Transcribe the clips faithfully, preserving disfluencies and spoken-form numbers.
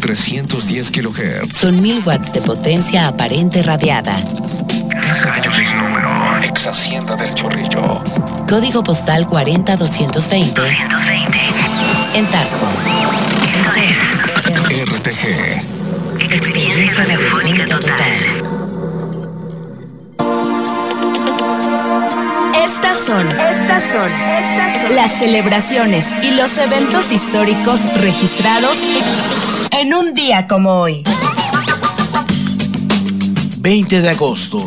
trescientos diez kilohertz. Son mil watts de potencia aparente radiada. Casa Gallos número ex Hacienda del Chorrillo. Código postal cuarenta doscientos veinte. En Tasco. R T G. Experiencia radiofónica total. Estas son, estas son, estas son las celebraciones y los eventos históricos registrados en un día como hoy. veinte de agosto.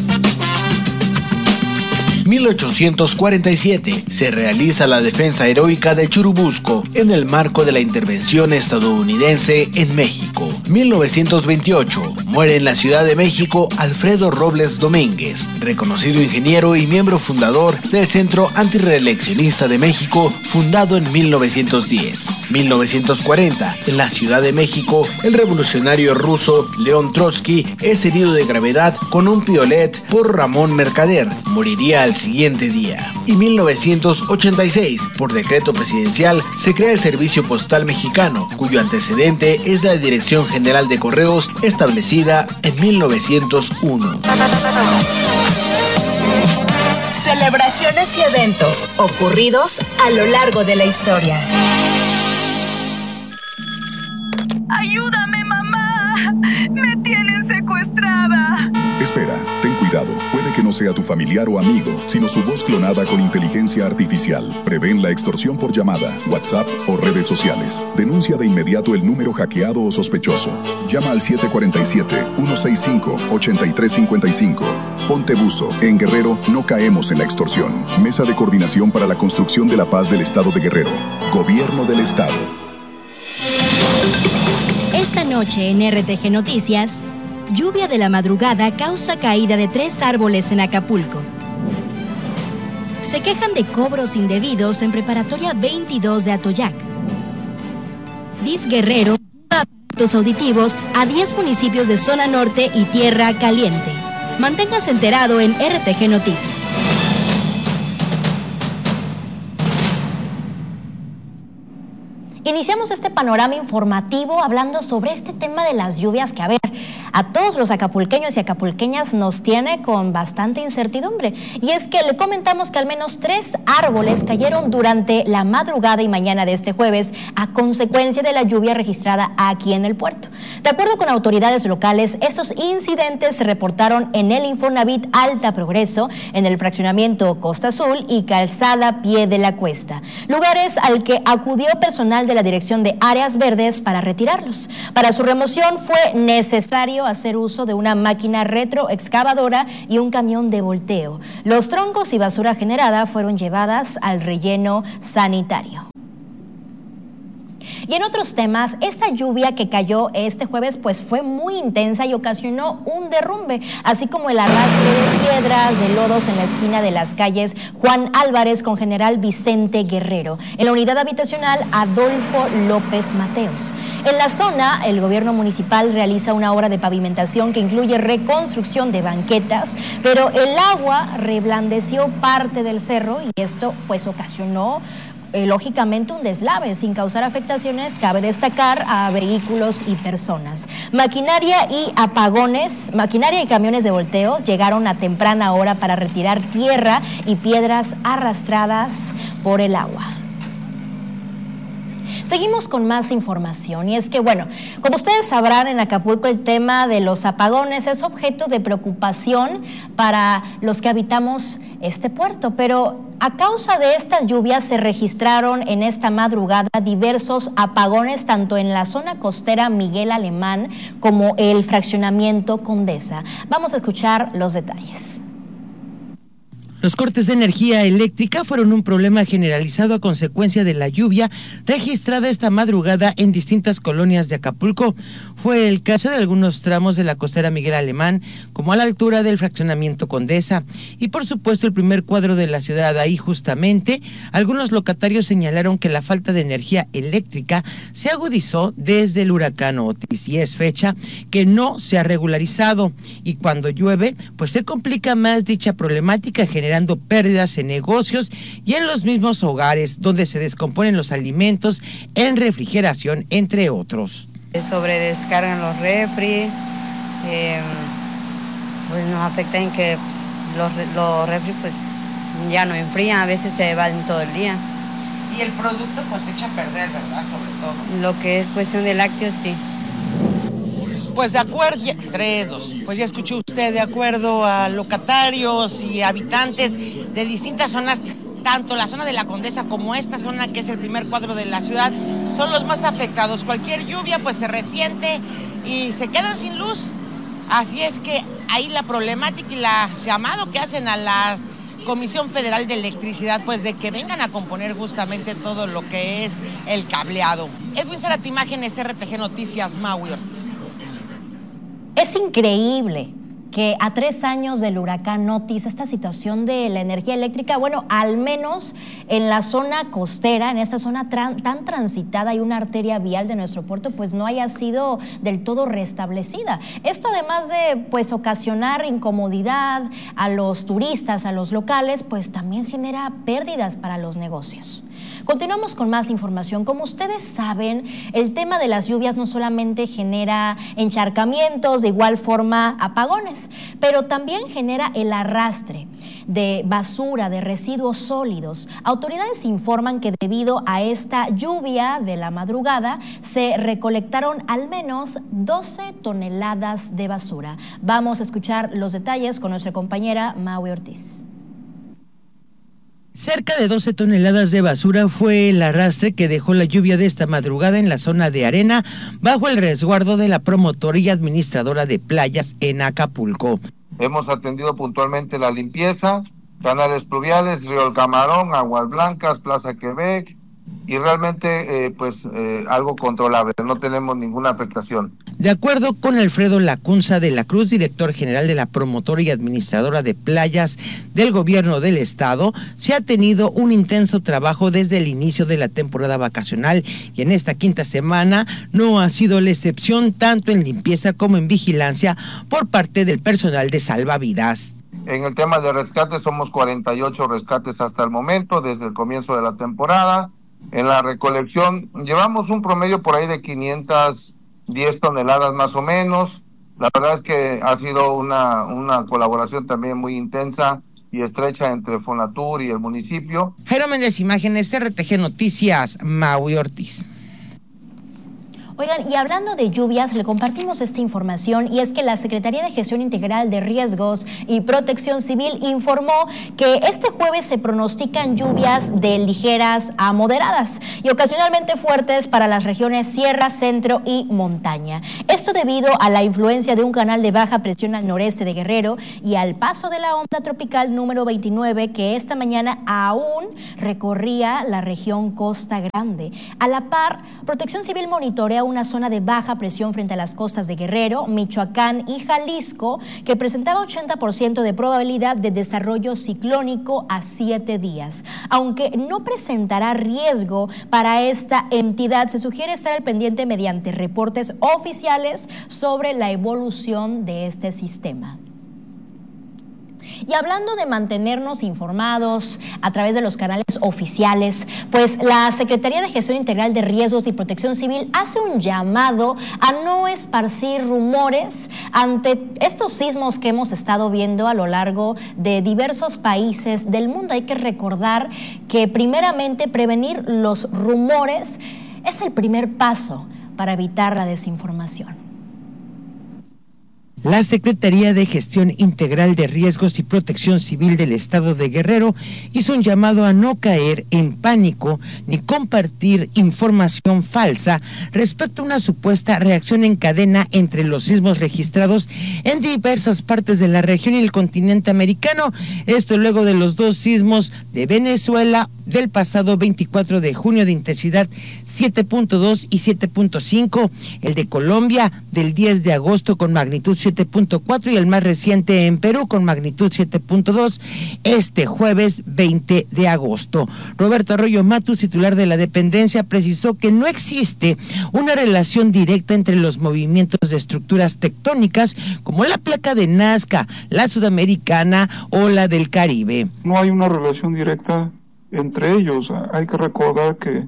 mil ochocientos cuarenta y siete se realiza la defensa heroica de Churubusco en el marco de la intervención estadounidense en México. mil novecientos veintiocho muere en la Ciudad de México Alfredo Robles Domínguez, reconocido ingeniero y miembro fundador del Centro Antirreeleccionista de México, fundado en mil novecientos diez. mil novecientos cuarenta, en la Ciudad de México, el revolucionario ruso León Trotsky es herido de gravedad con un piolet por Ramón Mercader. Moriría al siguiente día. Y mil novecientos ochenta y seis, por decreto presidencial, se crea el Servicio Postal Mexicano, cuyo antecedente es la Dirección General de Correos, establecida en mil novecientos uno. Celebraciones y eventos ocurridos a lo largo de la historia. ¡Ayúdame, mamá! ¡Me tienen secuestrada! Espera, ten cuidado. Puede que no sea tu familiar o amigo, sino su voz clonada con inteligencia artificial. Prevén la extorsión por llamada, WhatsApp o redes sociales. Denuncia de inmediato el número hackeado o sospechoso. Llama al siete cuatro siete, uno seis cinco, ocho tres cinco cinco. Ponte buzo. En Guerrero no caemos en la extorsión. Mesa de Coordinación para la Construcción de la Paz del Estado de Guerrero. Gobierno del Estado. Esta noche en R T G Noticias, lluvia de la madrugada causa caída de tres árboles en Acapulco. Se quejan de cobros indebidos en Preparatoria veintidós de Atoyac. D I F Guerrero lleva aparatos auditivos a diez municipios de zona norte y Tierra Caliente. Manténgase enterado en R T G Noticias. Iniciamos este panorama informativo hablando sobre este tema de las lluvias que, a ver, a todos los acapulqueños y acapulqueñas nos tiene con bastante incertidumbre. Y es que le comentamos que al menos tres árboles cayeron durante la madrugada y mañana de este jueves a consecuencia de la lluvia registrada aquí en el puerto. De acuerdo con autoridades locales, estos incidentes se reportaron en el Infonavit Alta Progreso, en el fraccionamiento Costa Azul y Calzada Pie de la Cuesta, lugares al que acudió personal de la Dirección de Áreas Verdes para retirarlos. Para su remoción fue necesario hacer uso de una máquina retroexcavadora y un camión de volteo. Los troncos y basura generada fueron llevadas al relleno sanitario. Y en otros temas, esta lluvia que cayó este jueves pues fue muy intensa y ocasionó un derrumbe, así como el arrastre de piedras, de lodos en la esquina de las calles Juan Álvarez con General Vicente Guerrero, en la unidad habitacional Adolfo López Mateos. En la zona, el gobierno municipal realiza una obra de pavimentación que incluye reconstrucción de banquetas, pero el agua reblandeció parte del cerro y esto pues ocasionó Eh, lógicamente un deslave sin causar afectaciones. Cabe destacar a vehículos y personas. Maquinaria y apagones, maquinaria y camiones de volteo llegaron a temprana hora para retirar tierra y piedras arrastradas por el agua. Seguimos con más información y es que, bueno, como ustedes sabrán, en Acapulco el tema de los apagones es objeto de preocupación para los que habitamos este puerto, pero a causa de estas lluvias se registraron en esta madrugada diversos apagones tanto en la zona costera Miguel Alemán como el fraccionamiento Condesa. Vamos a escuchar los detalles. Los cortes de energía eléctrica fueron un problema generalizado a consecuencia de la lluvia registrada esta madrugada en distintas colonias de Acapulco. Fue el caso de algunos tramos de la costera Miguel Alemán, como a la altura del fraccionamiento Condesa. Y por supuesto el primer cuadro de la ciudad. Ahí justamente algunos locatarios señalaron que la falta de energía eléctrica se agudizó desde el huracán Otis y es fecha que no se ha regularizado. Y cuando llueve, pues se complica más dicha problemática, generando pérdidas en negocios y en los mismos hogares donde se descomponen los alimentos, en refrigeración, entre otros. Sobredescargan los refri, eh, pues nos afecta en que los, los refri pues ya no enfrían, a veces se evaden todo el día. Y el producto pues se echa a perder, ¿verdad? Sobre todo. Lo que es cuestión de lácteos, sí. Pues de acuerdo, ya, tres, dos, pues ya escuchó usted, de acuerdo a locatarios y habitantes de distintas zonas, tanto la zona de la Condesa como esta zona que es el primer cuadro de la ciudad, son los más afectados. Cualquier lluvia pues se resiente y se quedan sin luz. Así es que ahí la problemática y la llamado que hacen a la Comisión Federal de Electricidad, pues de que vengan a componer justamente todo lo que es el cableado. Edwin Zárate, Imágenes, R T G Noticias, Maui Ortiz. Es increíble que a tres años del huracán Otis, esta situación de la energía eléctrica, bueno, al menos en la zona costera, en esta zona tan, tan transitada y una arteria vial de nuestro puerto, pues no haya sido del todo restablecida. Esto además de pues ocasionar incomodidad a los turistas, a los locales, pues también genera pérdidas para los negocios. Continuamos con más información. Como ustedes saben, el tema de las lluvias no solamente genera encharcamientos, de igual forma apagones, pero también genera el arrastre de basura, de residuos sólidos. Autoridades informan que debido a esta lluvia de la madrugada se recolectaron al menos doce toneladas de basura. Vamos a escuchar los detalles con nuestra compañera Maui Ortiz. Cerca de doce toneladas de basura fue el arrastre que dejó la lluvia de esta madrugada en la zona de Arena, bajo el resguardo de la promotora y administradora de playas en Acapulco. Hemos atendido puntualmente la limpieza, canales pluviales, Río El Camarón, Aguas Blancas, Plaza Quebec, y realmente eh, pues eh, algo controlable, no tenemos ninguna afectación. De acuerdo con Alfredo Lacunza de la Cruz, director general de la promotora y administradora de playas del gobierno del estado, se ha tenido un intenso trabajo desde el inicio de la temporada vacacional y en esta quinta semana no ha sido la excepción, tanto en limpieza como en vigilancia por parte del personal de salvavidas. En el tema de rescate somos cuarenta y ocho rescates hasta el momento, desde el comienzo de la temporada. En la recolección llevamos un promedio por ahí de quinientas diez toneladas más o menos. La verdad es que ha sido una, una colaboración también muy intensa y estrecha entre Fonatur y el municipio. Jairo Méndez, Imágenes, R T G Noticias, Maui Ortiz. Oigan, y hablando de lluvias, le compartimos esta información y es que la Secretaría de Gestión Integral de Riesgos y Protección Civil informó que este jueves se pronostican lluvias de ligeras a moderadas y ocasionalmente fuertes para las regiones Sierra, Centro y Montaña. Esto debido a la influencia de un canal de baja presión al noreste de Guerrero y al paso de la onda tropical número veintinueve que esta mañana aún recorría la región Costa Grande. A la par, Protección Civil monitorea una zona de baja presión frente a las costas de Guerrero, Michoacán y Jalisco, que presentaba ochenta por ciento de probabilidad de desarrollo ciclónico a siete días. Aunque no presentará riesgo para esta entidad, se sugiere estar al pendiente mediante reportes oficiales sobre la evolución de este sistema. Y hablando de mantenernos informados a través de los canales oficiales, pues la Secretaría de Gestión Integral de Riesgos y Protección Civil hace un llamado a no esparcir rumores ante estos sismos que hemos estado viendo a lo largo de diversos países del mundo. Hay que recordar que primeramente prevenir los rumores es el primer paso para evitar la desinformación. La Secretaría de Gestión Integral de Riesgos y Protección Civil del Estado de Guerrero hizo un llamado a no caer en pánico ni compartir información falsa respecto a una supuesta reacción en cadena entre los sismos registrados en diversas partes de la región y el continente americano. Esto luego de los dos sismos de Venezuela del pasado veinticuatro de junio de intensidad siete punto dos y siete punto cinco, el de Colombia del diez de agosto con magnitud siete punto cuatro y el más reciente en Perú con magnitud siete punto dos este jueves veinte de agosto. Roberto Arroyo Matus, titular de la dependencia, precisó que no existe una relación directa entre los movimientos de estructuras tectónicas como la placa de Nazca, la sudamericana o la del Caribe. No hay una relación directa entre ellos. Hay que recordar que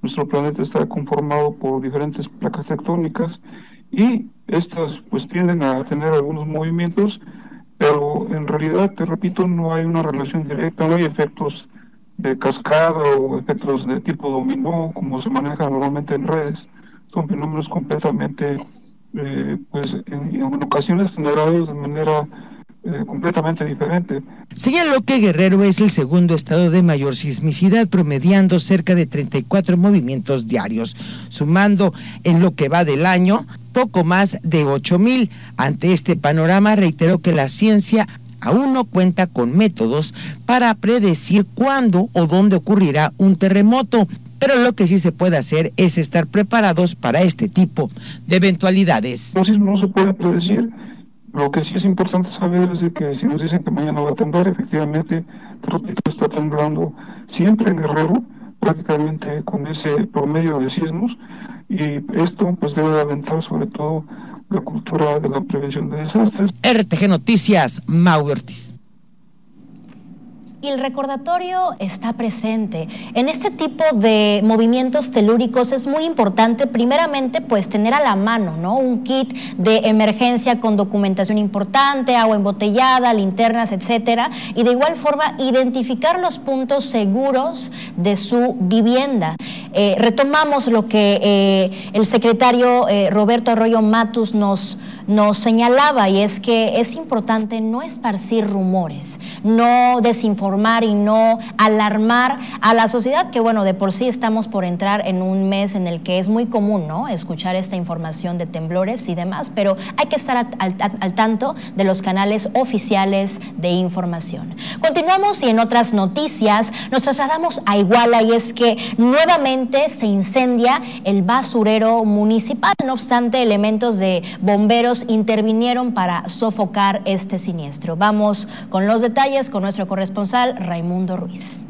Nuestro planeta está conformado por diferentes placas tectónicas y estas pues tienden a tener algunos movimientos, pero en realidad, te repito, no hay una relación directa, no hay efectos de cascada o efectos de tipo dominó como se maneja normalmente en redes. Son fenómenos completamente, eh, pues en, en ocasiones generados de manera eh, completamente diferente. Señaló que Guerrero es el segundo estado de mayor sismicidad, promediando cerca de treinta y cuatro movimientos diarios, sumando en lo que va del año poco más de ocho mil. Ante este panorama, reiteró que la ciencia aún no cuenta con métodos para predecir cuándo o dónde ocurrirá un terremoto, pero lo que sí se puede hacer es estar preparados para este tipo de eventualidades. Los sismos no se puede predecir. Lo que sí es importante saber es de que si nos dicen que mañana va a temblar, efectivamente, repito, está temblando siempre en Guerrero, prácticamente con ese promedio de sismos, y esto pues debe alentar sobre todo la cultura de la prevención de desastres. R T G Noticias, Mau Ortiz. Y el recordatorio está presente. En este tipo de movimientos telúricos es muy importante, primeramente, pues tener a la mano, ¿no?, un kit de emergencia con documentación importante, agua embotellada, linternas, etcétera, y de igual forma identificar los puntos seguros de su vivienda. Eh, retomamos lo que eh, el secretario eh, Roberto Arroyo Matus nos nos señalaba, y es que es importante no esparcir rumores, no desinformar y no alarmar a la sociedad, que bueno, de por sí estamos por entrar en un mes en el que es muy común, ¿no?, escuchar esta información de temblores y demás, pero hay que estar al, al, al tanto de los canales oficiales de información. Continuamos y en otras noticias nos trasladamos a Iguala, y es que nuevamente se incendia el basurero municipal. No obstante, elementos de bomberos intervinieron para sofocar este siniestro. Vamos con los detalles con nuestro corresponsal Raimundo Ruiz.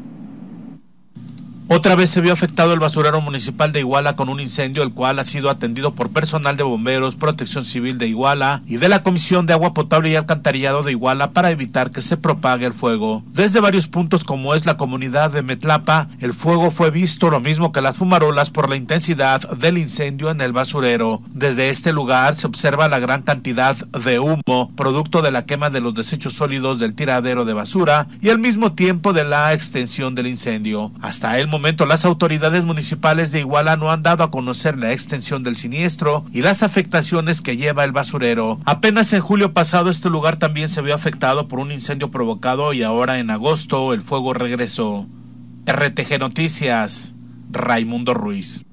Otra vez se vio afectado el basurero municipal de Iguala con un incendio, el cual ha sido atendido por personal de bomberos, Protección Civil de Iguala y de la Comisión de Agua Potable y Alcantarillado de Iguala para evitar que se propague el fuego. Desde varios puntos, como es la comunidad de Metlapa, el fuego fue visto, lo mismo que las fumarolas, por la intensidad del incendio en el basurero. Desde este lugar se observa la gran cantidad de humo, producto de la quema de los desechos sólidos del tiradero de basura y al mismo tiempo de la extensión del incendio. Hasta el momento, las autoridades municipales de Iguala no han dado a conocer la extensión del siniestro y las afectaciones que lleva el basurero. Apenas en julio pasado este lugar también se vio afectado por un incendio provocado, y ahora en agosto el fuego regresó. R T G Noticias, Raimundo Ruiz.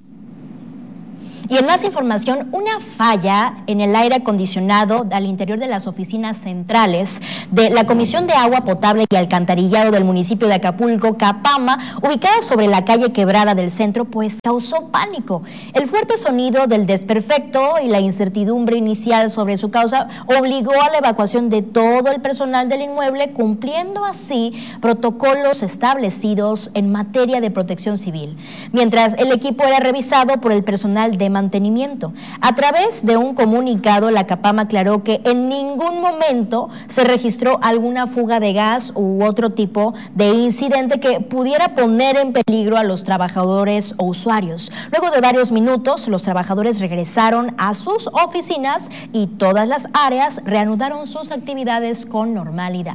Y en más información, una falla en el aire acondicionado al interior de las oficinas centrales de la Comisión de Agua Potable y Alcantarillado del municipio de Acapulco, Capama, ubicada sobre la calle Quebrada del centro, pues causó pánico. El fuerte sonido del desperfecto y la incertidumbre inicial sobre su causa obligó a la evacuación de todo el personal del inmueble, cumpliendo así protocolos establecidos en materia de protección civil, mientras el equipo era revisado por el personal de mantenimiento. A través de un comunicado, la Capama aclaró que en ningún momento se registró alguna fuga de gas u otro tipo de incidente que pudiera poner en peligro a los trabajadores o usuarios. Luego de varios minutos, los trabajadores regresaron a sus oficinas y todas las áreas reanudaron sus actividades con normalidad.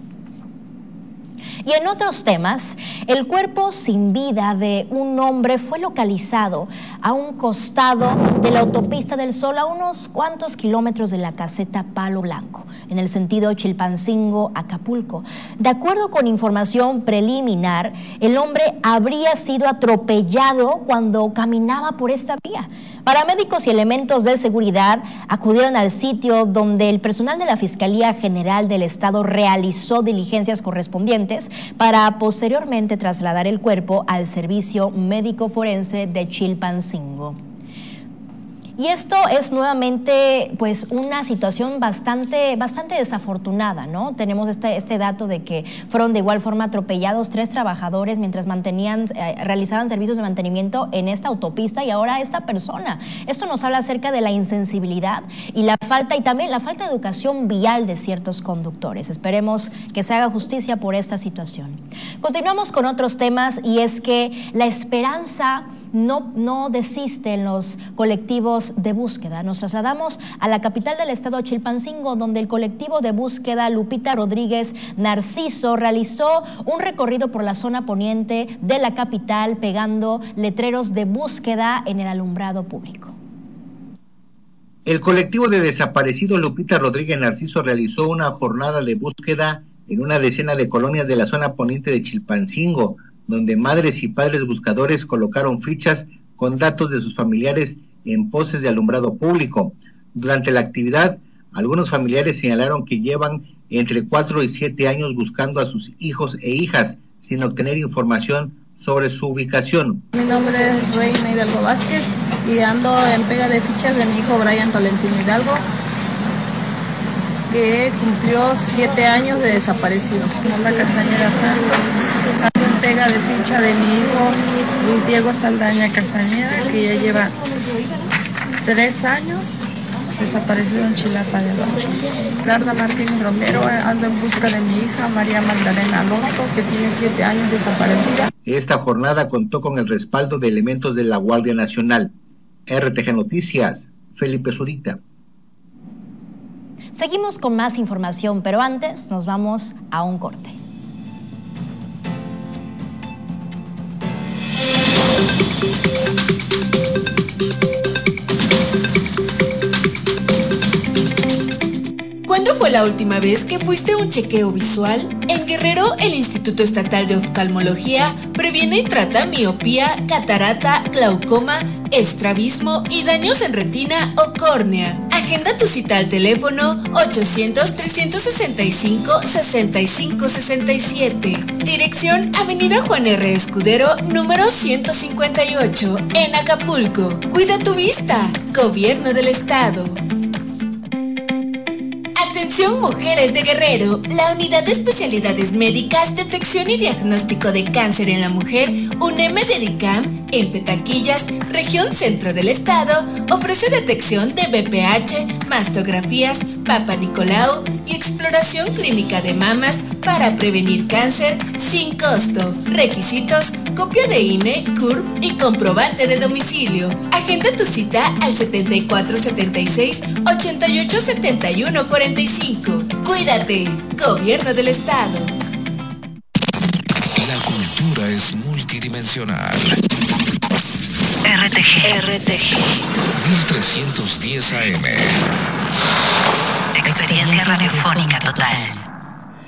Y en otros temas, el cuerpo sin vida de un hombre fue localizado a un costado de la autopista del Sol, a unos cuantos kilómetros de la caseta Palo Blanco, en el sentido Chilpancingo-Acapulco. De acuerdo con información preliminar, el hombre habría sido atropellado cuando caminaba por esta vía. Paramédicos y elementos de seguridad acudieron al sitio, donde el personal de la Fiscalía General del Estado realizó diligencias correspondientes para posteriormente trasladar el cuerpo al Servicio Médico Forense de Chilpancingo. Y esto es nuevamente pues una situación bastante, bastante desafortunada, ¿no? Tenemos este, este dato de que fueron de igual forma atropellados tres trabajadores mientras mantenían, eh, realizaban servicios de mantenimiento en esta autopista, y ahora esta persona. Esto nos habla acerca de la insensibilidad y la falta, y también la falta de educación vial de ciertos conductores. Esperemos que se haga justicia por esta situación. Continuamos con otros temas, y es que la esperanza no, no desisten los colectivos de búsqueda. Nos trasladamos a la capital del estado, Chilpancingo, donde el colectivo de búsqueda Lupita Rodríguez Narciso realizó un recorrido por la zona poniente de la capital, pegando letreros de búsqueda en el alumbrado público. El colectivo de desaparecidos Lupita Rodríguez Narciso realizó una jornada de búsqueda en una decena de colonias de la zona poniente de Chilpancingo, donde madres y padres buscadores colocaron fichas con datos de sus familiares en postes de alumbrado público. Durante la actividad, algunos familiares señalaron que llevan entre cuatro y siete años buscando a sus hijos e hijas sin obtener información sobre su ubicación. Mi nombre es Reina Hidalgo Vázquez y ando en pega de fichas de mi hijo Brian Tolentino Hidalgo, que cumplió siete años de desaparecido. La Castañeda Santos. Ando en pega de ficha de mi hijo Luis Diego Saldaña Castañeda, que ya lleva tres años desaparecido en Chilapa del Valle. Garda Martín Romero, ando en busca de mi hija María Magdalena Alonso, que tiene siete años desaparecida. Esta jornada contó con el respaldo de elementos de la Guardia Nacional. R T G Noticias, Felipe Zurita. Seguimos con más información, pero antes nos vamos a un corte. ¿Cuándo fue la última vez que fuiste a un chequeo visual? En Guerrero, el Instituto Estatal de Oftalmología previene y trata miopía, catarata, glaucoma, estrabismo y daños en retina o córnea. Agenda tu cita al teléfono ochocientos, trescientos sesenta y cinco, sesenta y cinco sesenta y siete. Dirección Avenida Juan R. Escudero, número ciento cincuenta y ocho, en Acapulco. Cuida tu vista, Gobierno del Estado. Atención mujeres de Guerrero, la Unidad de Especialidades Médicas, Detección y Diagnóstico de Cáncer en la Mujer, UNEM Dedicam, en Petaquillas, región centro del estado, ofrece detección de B P H, mastografías, Papa Nicolau y exploración clínica de mamas para prevenir cáncer sin costo. Requisitos: copia de I N E, C U R P y comprobante de domicilio. Agenda tu cita al setenta y cuatro setenta y seis, ochenta y ocho setenta y uno cuarenta y cinco. Cuídate, Gobierno del Estado. La cultura es multidimensional. R T G. R T G. mil trescientos diez A M. Experiencia radiofónica total.